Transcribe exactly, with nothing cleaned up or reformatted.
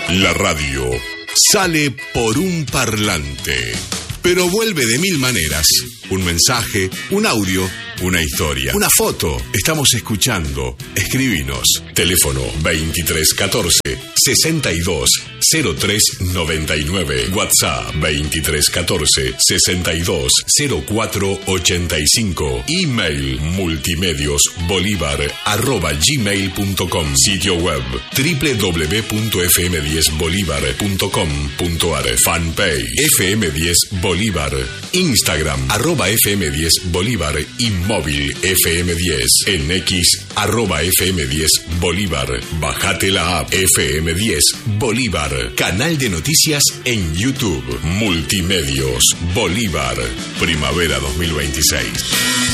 La radio sale por un parlante, pero vuelve de mil maneras. Un mensaje, un audio, una historia, una foto. Estamos escuchando. Escribinos. Teléfono veintitrés catorce sesenta y dos cero tres noventa y nueve. WhatsApp veintitrés catorce sesenta y dos cero cuatro ochenta y cinco. Email multimediosbolívar arroba gmail punto com. Sitio web doble u doble u doble u punto f m diez bolívar punto com punto a r. Fanpage F M diez Bolívar. Instagram arroba F M diez Bolívar y móvil F M diez. En X arroba F M diez Bolívar. Bajate la app F M diez Bolívar. Canal de noticias en YouTube. Multimedios Bolívar. Primavera dos mil veintiséis.